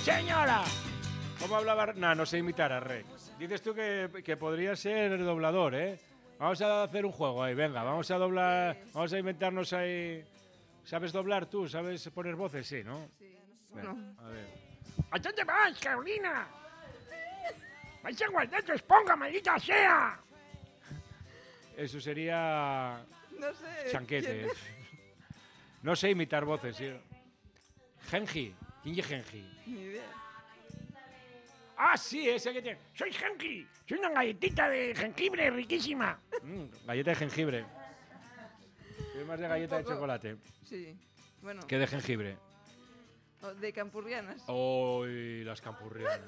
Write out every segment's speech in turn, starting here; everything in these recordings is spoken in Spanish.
señora! ¿Cómo hablaba? No sé imitar a Rey. Dices tú que podría ser doblador, ¿eh? Vamos a hacer un juego ahí, venga, vamos a doblar, vamos a inventarnos ahí. ¿Sabes doblar tú? ¿Sabes poner voces? Sí, ¿no? Sí. Venga, No. a ver. ¿A dónde vas, Carolina? ¡Vais a guardar tu esponja, maldita sea! Eso sería No sé. chanquete. ¿quién? No sé imitar voces, sí. Genji. ¿Quién es Genji? Ni idea. Ah, sí, ese que tiene. ¡Soy Genki! ¡Soy una galletita de jengibre riquísima! Galleta de jengibre. Soy más de galleta de poco. chocolate Sí. Bueno, que de jengibre. o de campurrianas. ¡Uy, las campurrianas!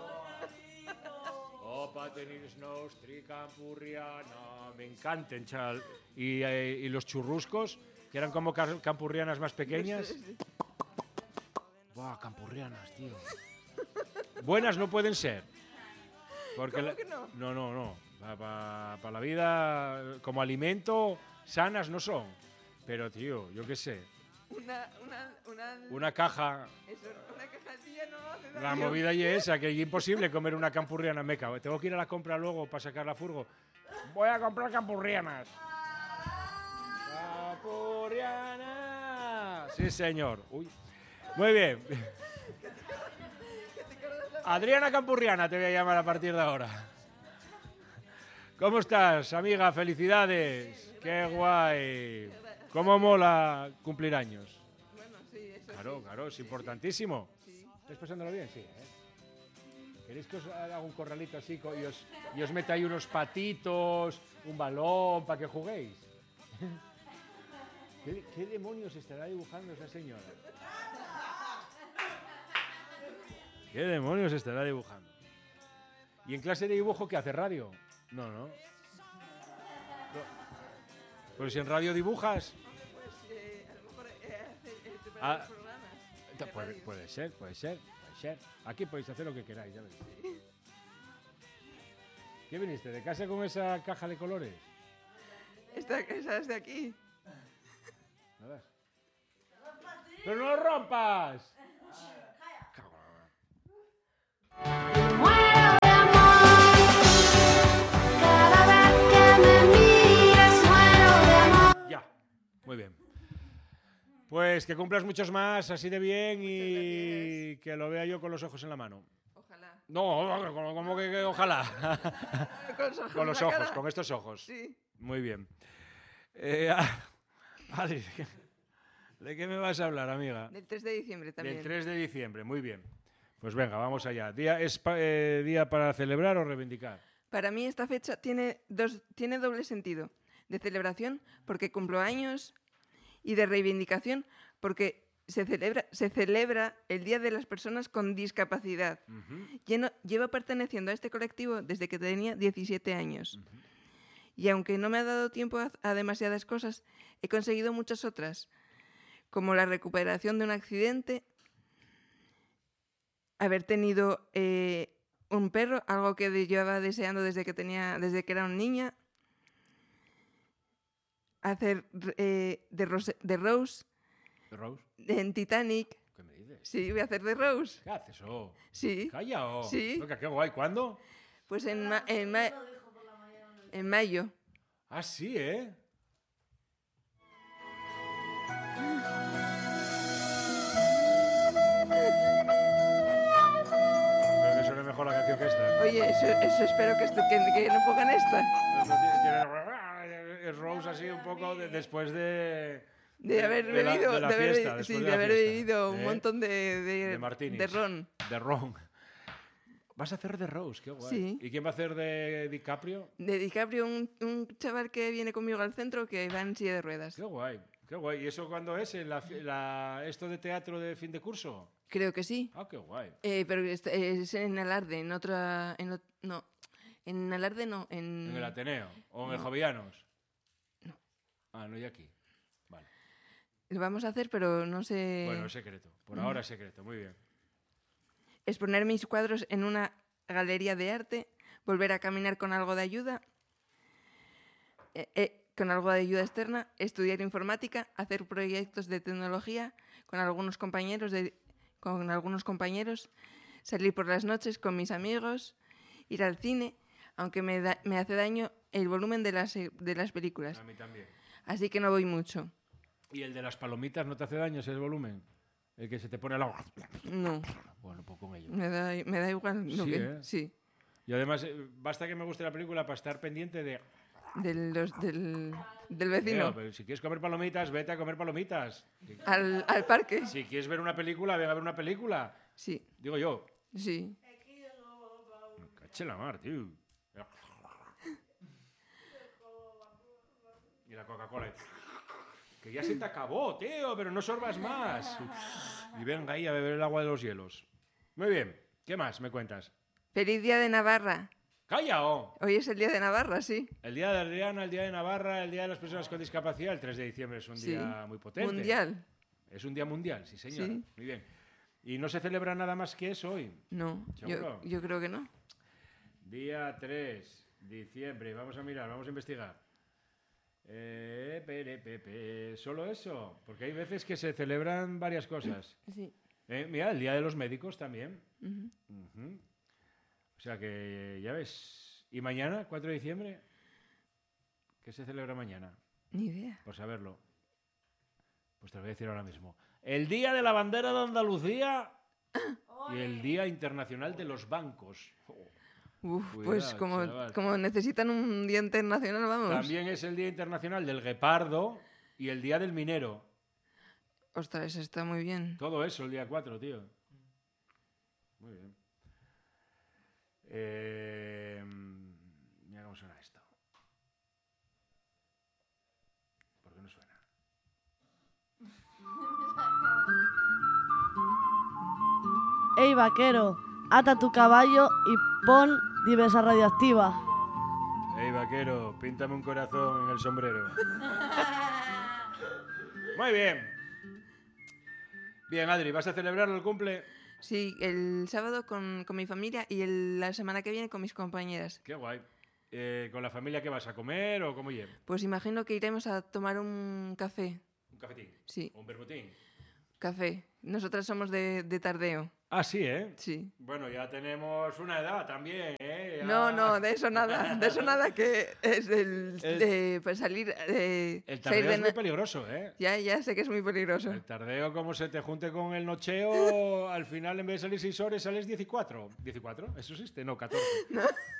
Opa, tenis nostri campurriana. Me encantan, chal. Y los churruscos, que eran como campurrianas más pequeñas. Sí. Buah, campurrianas, tío. Buenas no pueden ser. Porque ¿Cómo que no? No. Para la vida, como alimento, sanas no son. Pero, tío, yo qué sé. Una caja. Eso, una cajatilla no hace daño. La movida y esa, que es imposible comer una campurriana meca. Tengo que ir a la compra luego para sacar la furgo. Voy a comprar campurrianas. ¡Campurriana! Sí, señor. Uy. Muy bien. Adriana Campurriana te voy a llamar a partir de ahora. ¿Cómo estás, amiga? Felicidades. ¡Qué guay! ¿Cómo mola cumplir años? Bueno, sí, eso Claro, sí. claro, es Sí, importantísimo. sí. ¿Estáis pasándolo bien? Sí, ¿eh? ¿Queréis que os haga un corralito así y os meta ahí unos patitos, un balón para que juguéis? ¿Qué demonios estará dibujando esa señora? ¿Qué demonios estará dibujando? ¿Y en clase de dibujo qué hace? ¿Radio? No. Pues si en radio dibujas. Pues a lo mejor preparar Ah, programas. de radio. Puede ser. Aquí podéis hacer lo que queráis, ya veréis. ¿Qué viniste? ¿De casa con esa caja de colores? Esa es de aquí. Nada. ¡Pero no lo rompas! Muero de amor, cada vez que me miras muero de amor. Ya, muy bien. Pues que cumplas muchos más, así de bien, y que lo vea yo con los ojos en la mano. Ojalá. No, como que ojalá. Con los en la ojos, cara. con estos ojos. Sí. Muy bien. Adri, ¿de qué me vas a hablar, amiga? Del 3 de diciembre también. Del 3 de diciembre, muy bien. Pues venga, vamos allá. ¿Es día para celebrar o reivindicar? Para mí esta fecha tiene doble sentido. De celebración porque cumplo años y de reivindicación porque se celebra el Día de las Personas con Discapacidad. Llevo perteneciendo a este colectivo desde que tenía 17 años. Y aunque no me ha dado tiempo a demasiadas cosas, he conseguido muchas otras, como la recuperación de un accidente, haber tenido un perro, algo que llevaba deseando desde que era una niña, hacer de Rose ¿De Rose? en Titanic. ¿Qué me dices? Sí, voy a hacer de Rose. ¿Qué haces? Oh? Sí, Calla, oh. Sí. Venga, qué guay. ¿Cuándo? pues en mayo. Ah, sí, ¿eh? Pero que suene mejor la canción que esta. Oye, eso espero que no pongan esta. Es Rose así un poco después de... De haber de la bebido, fiesta, después de la haber fiesta, bebido un ¿eh? montón De de martinis. ron. De Ron. Vas a hacer de Rose, qué guay. Sí. ¿Y quién va a hacer de DiCaprio? De DiCaprio, un chaval que viene conmigo al centro que va en silla de ruedas. Qué guay, qué guay. ¿Y eso cuándo es? ¿En esto de teatro de fin de curso? Creo que sí. Ah, qué guay. Pero es en Alarde, en otra... no, en Alarde no, ¿En el Ateneo? ¿O en el No. Jovellanos? No. Ah, no, y aquí. Vale. Lo vamos a hacer, pero no sé... Bueno, es secreto. Por ahora es secreto. Muy bien. Exponer mis cuadros en una galería de arte, volver a caminar con algo de ayuda, con algo de ayuda externa, estudiar informática, hacer proyectos de tecnología con algunos compañeros con algunos compañeros, salir por las noches con mis amigos, ir al cine, aunque me hace daño el volumen de las películas. A mí también. Así que no voy mucho. ¿Y el de las palomitas no te hace daño ese volumen? El que se te pone al agua. No, Bueno, pues con ello. me da igual. Lo Sí, que, ¿eh? Sí, Y además, basta que me guste la película para estar pendiente de... del vecino. Pero si quieres comer palomitas, vete a comer palomitas. Al parque. Si quieres ver una película, ven a ver una película. Sí, Digo yo. sí. Me caché la mar, tío. Y la Coca-Cola. Que ya se te acabó, tío, pero no sorbas más. Y venga ahí a beber el agua de los hielos. Muy bien. ¿Qué más me cuentas? ¡Feliz Día de Navarra! ¡Calla! Oh! Hoy es el Día de Navarra, sí. El Día de Adriana, el Día de Navarra, el Día de las Personas con Discapacidad, el 3 de diciembre es un Sí. día muy potente. Mundial. Es un día mundial, sí, señor. Sí. Muy bien. ¿Y no se celebra nada más que eso hoy? No, ¿Seguro? yo creo que no. Día 3 de diciembre. Vamos a mirar, vamos a investigar. ¿Solo eso? Porque hay veces que se celebran varias cosas. Sí. Mira, el Día de los Médicos también. Ujú. Ujú. O sea que, ya ves. ¿Y mañana, 4 de diciembre? ¿Qué se celebra mañana? Ni idea. Por saberlo. Pues te lo voy a decir ahora mismo. El Día de la Bandera de Andalucía y el Día Internacional de los Bancos. Uf, Cuidado, pues chaval. como necesitan un día internacional, vamos. También es el Día Internacional del Guepardo y el Día del Minero. Ostras, eso está muy bien. Todo eso el día 4, tío. Muy bien. Mira cómo suena esto. ¿Por qué no suena? Ey, vaquero, ata tu caballo y pon diversa radioactiva. Ey, vaquero, píntame un corazón en el sombrero. Muy bien. Bien, Adri, ¿vas a celebrar el cumple? Sí, el sábado con mi familia y la semana que viene con mis compañeras. Qué guay. ¿Con la familia qué vas a comer o cómo lleva? Pues imagino que iremos a tomar un café. ¿Un cafetín? Sí, ¿O un vermutín? café. Nosotras somos de tardeo. Ah, sí, ¿eh? Sí. Bueno, ya tenemos una edad también, ¿eh? No, de eso nada. De eso nada, que es de pues salir... El salir tardeo de es muy peligroso, ¿eh? Ya sé que es muy peligroso. El tardeo, como se te junte con el nocheo, al final en vez de salir 6 horas, sales 14. ¿14? ¿Eso existe? No, 14.